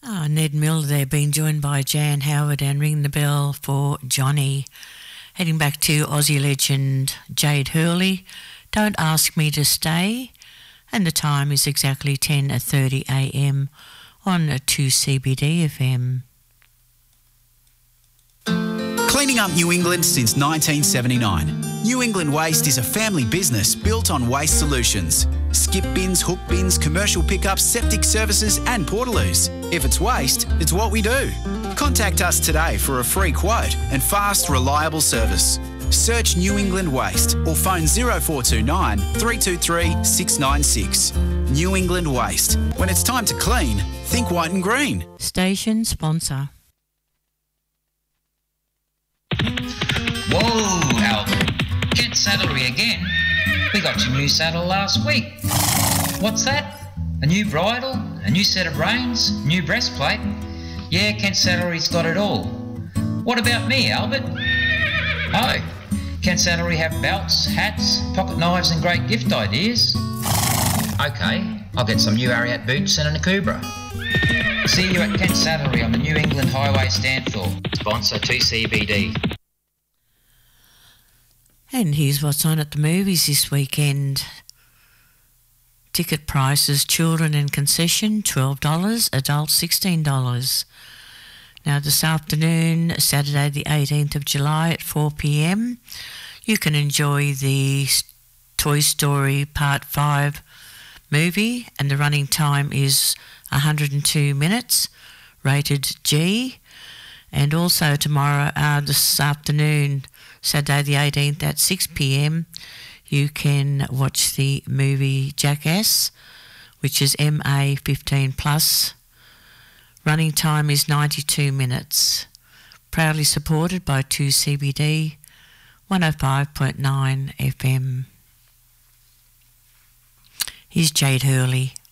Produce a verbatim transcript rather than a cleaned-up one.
Oh, Ned Miller there, being joined by Jan Howard and Ring the Bell for Johnny. Heading back to Aussie legend Jade Hurley, Don't Ask Me to Stay, and the time is exactly ten thirty a m on two C B D F M. Cleaning up New England since nineteen seventy-nine. New England Waste is a family business built on waste solutions. Skip bins, hook bins, commercial pickups, septic services and portaloos. If it's waste, it's what we do. Contact us today for a free quote and fast, reliable service. Search New England Waste or phone zero four two nine, three two three, six nine six. New England Waste. When it's time to clean, think white and green. Station sponsor. Whoa, Albert. Kent Saddlery again. We got your new saddle last week. What's that? A new bridle? A new set of reins? New breastplate? Yeah, Kent Saddlery's got it all. What about me, Albert? Oh, Kent Saddlery have belts, hats, pocket knives and great gift ideas. Okay, I'll get some new Ariat boots and a Nakubra. See you at Kent Saddlery on the New England Highway Stanthorpe. Sponsor two C B D. And here's what's on at the movies this weekend. Ticket prices, children and concession, twelve dollars, adults sixteen dollars. Now this afternoon, Saturday the eighteenth of July at four p m, you can enjoy the Toy Story Part five movie, and the running time is one hundred two minutes, rated G. And also tomorrow, uh, this afternoon, Saturday the eighteenth at six p m, you can watch the movie Jackass, which is M A fifteen plus. Running time is ninety-two minutes. Proudly supported by two C B D, one oh five point nine F M. Here's Jade Hurley.